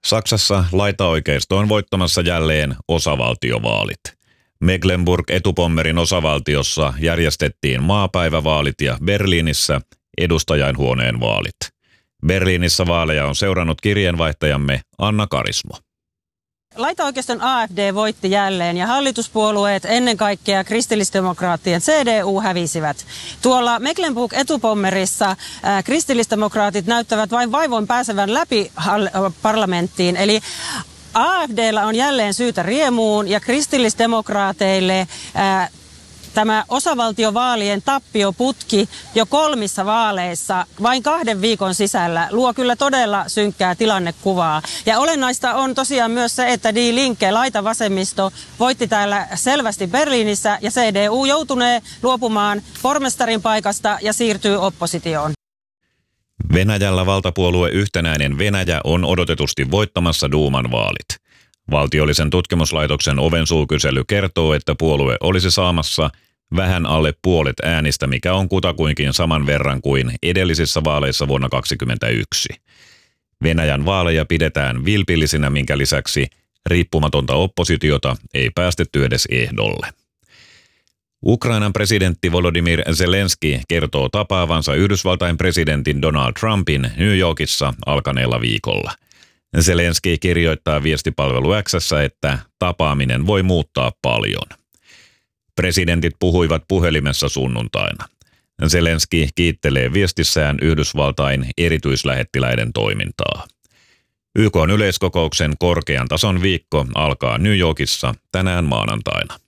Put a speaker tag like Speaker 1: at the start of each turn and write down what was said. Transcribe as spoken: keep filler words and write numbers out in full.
Speaker 1: Saksassa laitaoikeisto on voittamassa jälleen osavaltiovaalit. Mecklenburg-Etupommerin osavaltiossa järjestettiin maapäivävaalit ja Berliinissä edustajainhuoneen vaalit. Berliinissä vaaleja on seurannut kirjeenvaihtajamme Anna Karismo.
Speaker 2: Laitaoikeiston A F D voitti jälleen ja hallituspuolueet, ennen kaikkea kristillisdemokraattien C D U, hävisivät. Tuolla Mecklenburg-Etupommerissa äh, kristillisdemokraatit näyttävät vain vaivoin pääsevän läpi parlamenttiin. Eli A F D:llä on jälleen syytä riemuun ja kristillisdemokraateille äh, tämä osavaltiovaalien tappioputki jo kolmissa vaaleissa vain kahden viikon sisällä luo kyllä todella synkkää tilannekuvaa. Ja olennaista on tosiaan myös se, että Die Linke, laitavasemmisto, voitti täällä selvästi Berliinissä ja C D U joutunee luopumaan pormestarin paikasta ja siirtyy oppositioon.
Speaker 1: Venäjällä valtapuolue Yhtenäinen Venäjä on odotetusti voittamassa Duuman vaalit. Valtiollisen tutkimuslaitoksen Ovensuukysely kertoo, että puolue olisi saamassa vähän alle puolet äänistä, mikä on kutakuinkin saman verran kuin edellisissä vaaleissa vuonna kaksituhattakaksikymmentäyksi. Venäjän vaaleja pidetään vilpillisinä, minkä lisäksi riippumatonta oppositiota ei päästetty edes ehdolle. Ukrainan presidentti Volodymyr Zelenski kertoo tapaavansa Yhdysvaltain presidentin Donald Trumpin New Yorkissa alkaneella viikolla. Zelenski kirjoittaa viestipalvelu X:ssä, että tapaaminen voi muuttaa paljon. Presidentit puhuivat puhelimessa sunnuntaina. Zelenski kiittelee viestissään Yhdysvaltain erityislähettiläiden toimintaa. Y K:n yleiskokouksen korkean tason viikko alkaa New Yorkissa tänään maanantaina.